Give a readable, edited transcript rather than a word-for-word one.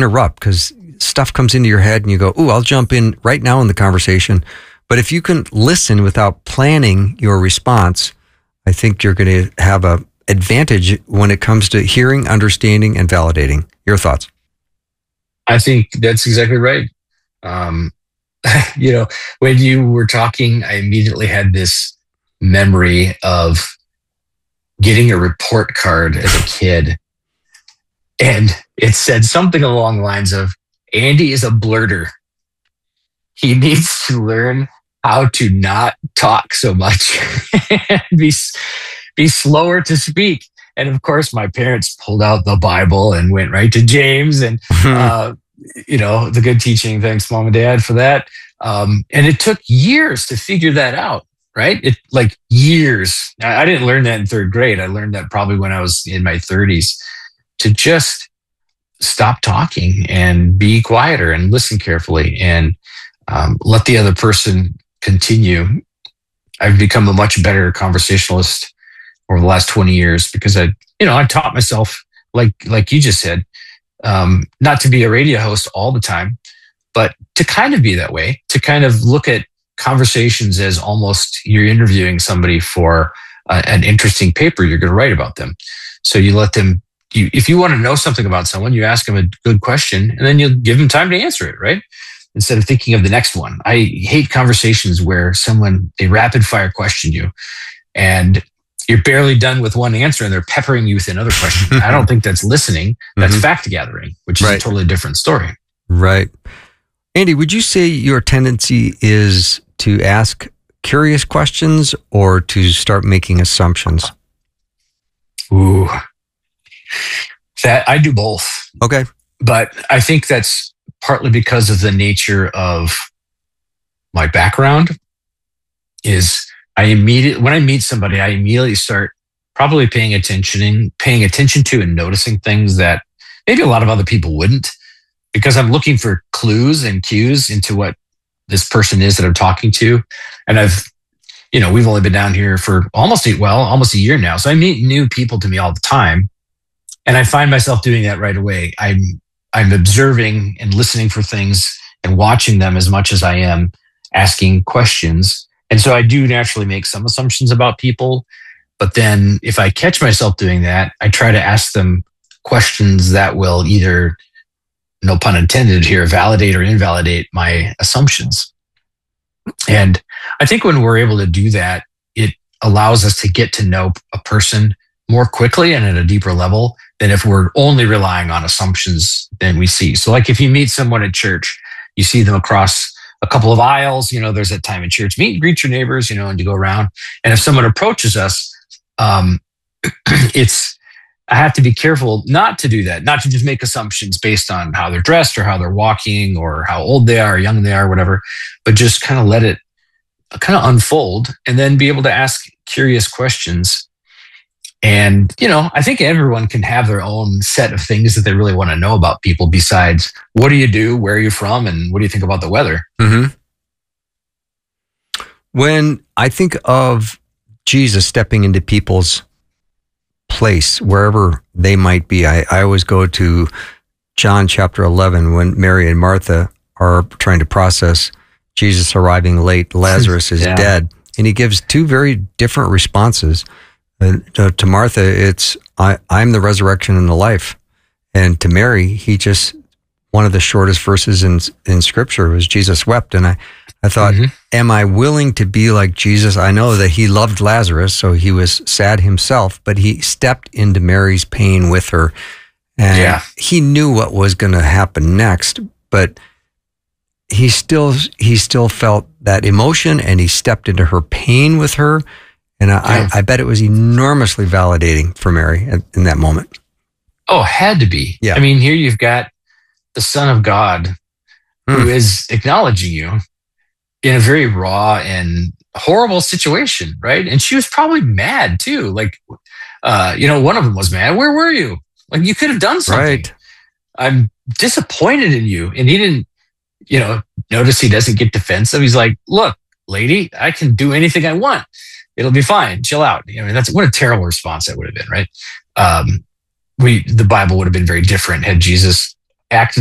interrupt because stuff comes into your head and you go, "Ooh, I'll jump in right now in the conversation." But if you can listen without planning your response, I think you're going to have a advantage when it comes to hearing, understanding, and validating. Your thoughts? I think that's exactly right. When you were talking, I immediately had this memory of getting a report card as a kid. And it said something along the lines of, Andy is a blurter. He needs to learn how to not talk so much and be slower to speak. And of course, my parents pulled out the Bible and went right to James and, the good teaching. Thanks, Mom and Dad, for that. And it took years to figure that out, right? Years. I didn't learn that in third grade. I learned that probably when I was in my 30s, to just stop talking and be quieter and listen carefully and let the other person continue. I've become a much better conversationalist over the last 20 years because I taught myself, like you just said, not to be a radio host all the time, but to kind of be that way, to kind of look at conversations as almost you're interviewing somebody for an interesting paper you're going to write about them. So you let them, if you want to know something about someone, you ask them a good question and then you'll give them time to answer it, right? Instead of thinking of the next one. I hate conversations where they rapid fire question you and you're barely done with one answer and they're peppering you with another question. I don't think that's listening. That's fact gathering, which is a totally different story. Right. Andy, would you say your tendency is to ask curious questions or to start making assumptions? Ooh, that I do both. Okay. But I think that's partly because of the nature of my background is when I meet somebody, I immediately start probably paying attention to and noticing things that maybe a lot of other people wouldn't, because I'm looking for clues and cues into what this person is that I'm talking to. And we've only been down here for almost a year now. So I meet new people to me all the time. And I find myself doing that right away. I'm observing and listening for things and watching them as much as I am asking questions. And so I do naturally make some assumptions about people. But then if I catch myself doing that, I try to ask them questions that will either, no pun intended here, validate or invalidate my assumptions. And I think when we're able to do that, it allows us to get to know a person more quickly and at a deeper level than if we're only relying on assumptions than we see. So like if you meet someone at church, you see them across a couple of aisles, there's that time in church, meet and greet your neighbors, and you go around. And if someone approaches us, I have to be careful not to do that, not to just make assumptions based on how they're dressed or how they're walking or how old they are, or young they are, whatever, but just kind of let it kind of unfold and then be able to ask curious questions. And, I think everyone can have their own set of things that they really want to know about people besides what do you do, where are you from, and what do you think about the weather? Mm-hmm. When I think of Jesus stepping into people's place, wherever they might be, I always go to John chapter 11 when Mary and Martha are trying to process Jesus arriving late. Lazarus is dead. And he gives two very different responses. To Martha, it's, I'm the resurrection and the life. And to Mary, one of the shortest verses in Scripture was Jesus wept. And I thought, am I willing to be like Jesus? I know that he loved Lazarus, so he was sad himself, but he stepped into Mary's pain with her. And he knew what was going to happen next, but he still felt that emotion and he stepped into her pain with her. And I bet it was enormously validating for Mary in that moment. Oh, had to be. Yeah. I mean, here you've got the Son of God who is acknowledging you in a very raw and horrible situation, right? And she was probably mad too. Like, one of them was mad. Where were you? Like, you could have done something. Right. I'm disappointed in you. And he didn't, notice he doesn't get defensive. He's like, look, lady, I can do anything I want. It'll be fine. Chill out. That's what a terrible response that would have been, right? The Bible would have been very different had Jesus acted